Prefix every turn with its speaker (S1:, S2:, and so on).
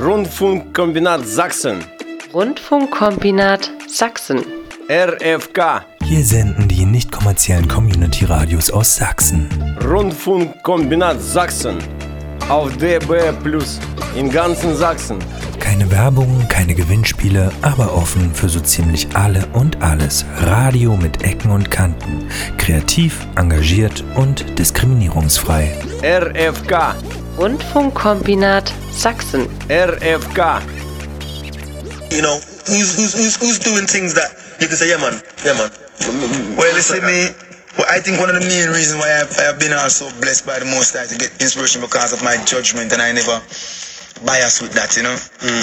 S1: Rundfunkkombinat Sachsen.
S2: Rundfunkkombinat Sachsen.
S1: RFK.
S3: Hier senden die nicht kommerziellen Community-Radios aus Sachsen.
S1: Rundfunkkombinat Sachsen. Auf DB+ in ganzen Sachsen.
S3: Keine Werbung, keine Gewinnspiele, aber offen für so ziemlich alle und alles. Radio mit Ecken und Kanten. Kreativ, engagiert und diskriminierungsfrei.
S1: RFK.
S2: Rundfunkkombinat Sachsen.
S1: RFK.
S4: You know, who's doing things that you can say, yeah man. Well, listen, well, I think one of the main reasons why I've been also blessed by the Most High to get inspiration because of my judgment, and I never bias with that, you know.